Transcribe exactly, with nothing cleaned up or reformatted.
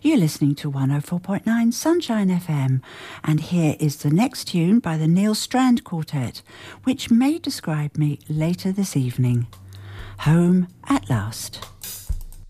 You're listening to one oh four point nine Sunshine F M, and here is the next tune by the Neil Strand Quartet, which may describe me later this evening. Home at Last.